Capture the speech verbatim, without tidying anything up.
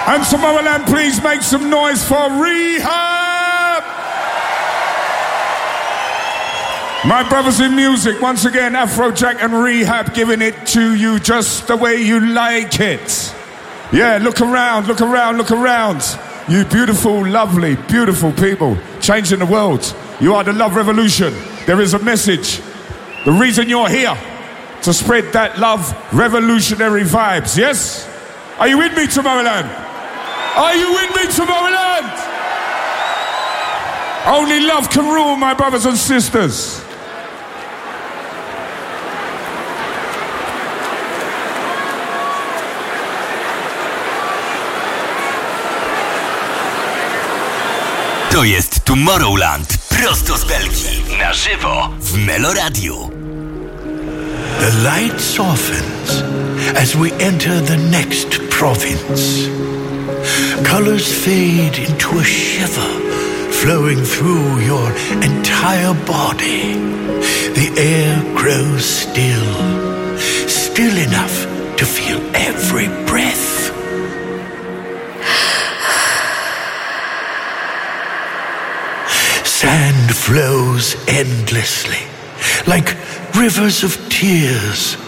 And Tomorrowland, please make some noise for Rehab. My brothers in music, once again, Afrojack and Rehab giving it to you just the way you like it. Yeah, look around, look around, look around. You beautiful, lovely, beautiful people changing the world. You are the love revolution. There is a message. The reason you're here, to spread that love revolutionary vibes, yes? Are you with me, Tomorrowland? Are you with me, Tomorrowland? Only love can rule, my brothers and sisters. To jest Tomorrowland, prosto z Belgii, na żywo w Meloradiu. The light softens as we enter the next province. Colors fade into a shiver, flowing through your entire body. The air grows still, still enough to feel every breath. Sand flows endlessly, like rivers of tears.